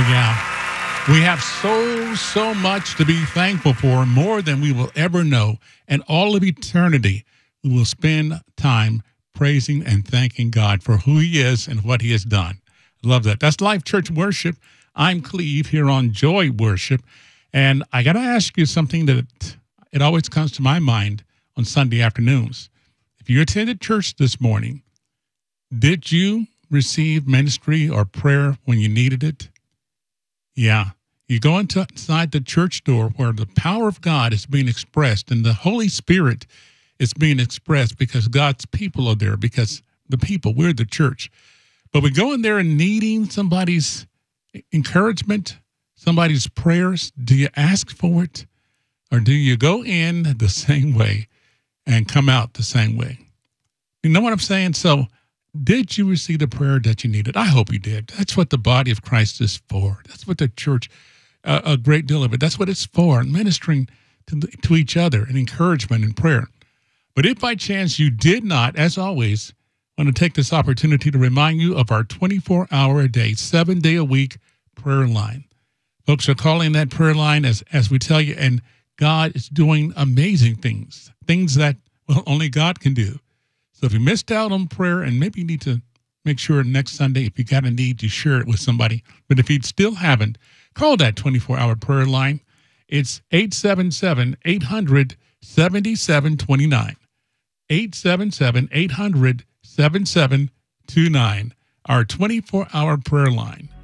Yeah. We have so much to be thankful for, more than we will ever know. And all of eternity, we will spend time praising and thanking God for who he is and what he has done. Love that. That's Life Church Worship. I'm Cleve here on Joy Worship. And I got to ask you something that it always comes to my mind on Sunday afternoons. If you attended church this morning, did you receive ministry or prayer when you needed it? Yeah. You go inside the church door where the power of God is being expressed and the Holy Spirit is being expressed because God's people are there, because we're the church. But we go in there and needing somebody's encouragement, somebody's prayers. Do you ask for it? Or do you go in the same way and come out the same way? You know what I'm saying? So did you receive the prayer that you needed? I hope you did. That's what the body of Christ is for. That's what the church, a great deal of it, that's what it's for, ministering to each other and encouragement and prayer. But if by chance you did not, as always, I want to take this opportunity to remind you of our 24-hour-a-day, 7-day-a-week prayer line. Folks are calling that prayer line as we tell you, and God is doing amazing things that, well, only God can do. So if you missed out on prayer, and maybe you need to make sure next Sunday, if you got a need, you share it with somebody. But if you still haven't, call that 24-hour prayer line. It's 877-800-7729. 877-800-7729, our 24-hour prayer line.